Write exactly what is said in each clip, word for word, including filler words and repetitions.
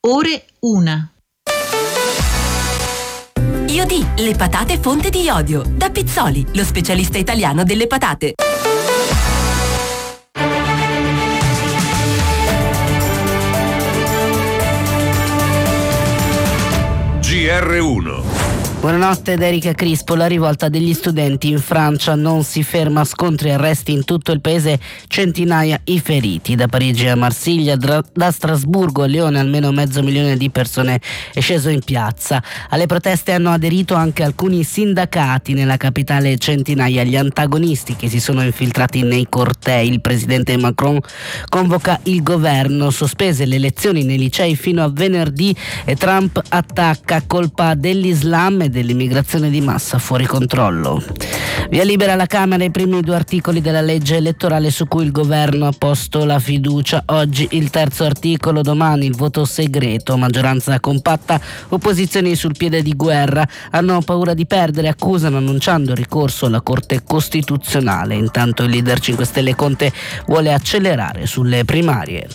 ore una. Iodì, le patate fonte di iodio. Da Pizzoli, lo specialista italiano delle patate. G R uno. Buonanotte da Erika Crispo. La rivolta degli studenti in Francia non si ferma, scontri e arresti in tutto il paese, centinaia i feriti. Da Parigi a Marsiglia, da Strasburgo a Lione almeno mezzo milione di persone è sceso in piazza. Alle proteste hanno aderito anche alcuni sindacati. Nella capitale centinaia gli antagonisti che si sono infiltrati nei cortei. Il presidente Macron convoca il governo, sospese le lezioni nei licei fino a venerdì e Trump attacca, colpa dell'Islam e dell'immigrazione di massa fuori controllo. Via libera alla Camera i primi due articoli della legge elettorale su cui il governo ha posto la fiducia. Oggi il terzo articolo, domani il voto segreto. Maggioranza compatta, opposizioni sul piede di guerra. Hanno paura di perdere, accusano annunciando il ricorso alla Corte Costituzionale. Intanto il leader cinque Stelle Conte vuole accelerare sulle primarie.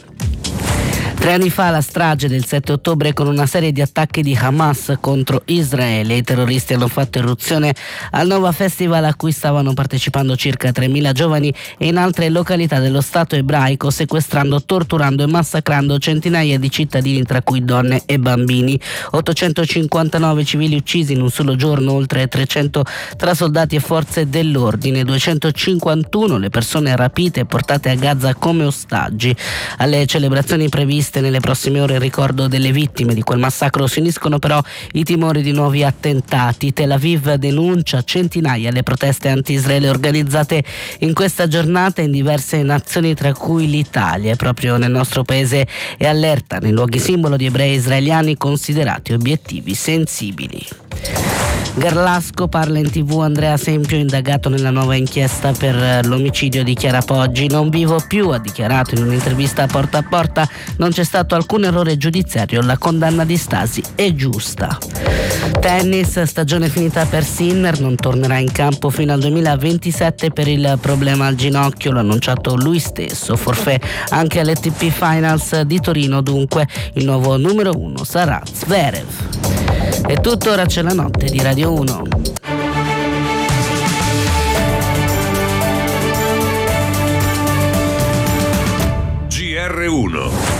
Tre anni fa la strage del sette ottobre con una serie di attacchi di Hamas contro Israele. I terroristi hanno fatto irruzione al Nova Festival a cui stavano partecipando circa tremila giovani e in altre località dello Stato ebraico, sequestrando, torturando e massacrando centinaia di cittadini, tra cui donne e bambini. ottocentocinquantanove civili uccisi in un solo giorno, oltre trecento tra soldati e forze dell'ordine, duecentocinquantuno le persone rapite e portate a Gaza come ostaggi. Alle celebrazioni previste nelle prossime ore il ricordo delle vittime di quel massacro si uniscono però i timori di nuovi attentati. Tel Aviv denuncia centinaia le proteste anti-Israele organizzate in questa giornata in diverse nazioni, tra cui l'Italia. Proprio nel nostro paese è allerta nei luoghi simbolo di ebrei israeliani considerati obiettivi sensibili. Garlasco parla in tv. Andrea Sempio, indagato nella nuova inchiesta per l'omicidio di Chiara Poggi. Non vivo più, ha dichiarato in un'intervista a Porta a Porta. Non c'è stato alcun errore giudiziario, la condanna di Stasi è giusta. Tennis, stagione finita per Sinner, non tornerà in campo fino al duemilaventisette per il problema al ginocchio, l'ha annunciato lui stesso. Forfait anche alle T P Finals di Torino, dunque il nuovo numero uno sarà Zverev. E tutto, ora c'è la notte di Radio uno. G R uno.